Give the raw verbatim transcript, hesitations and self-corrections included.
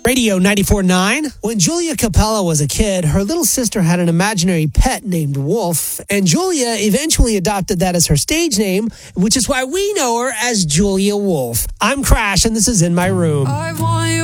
Radio ninety-four point nine. When Julia Capella was a kid, her little sister had an imaginary pet named Wolf, and Julia eventually adopted that as her stage name, which is why we know her as Julia Wolf. I'm Crash, and this is In My Room. I want you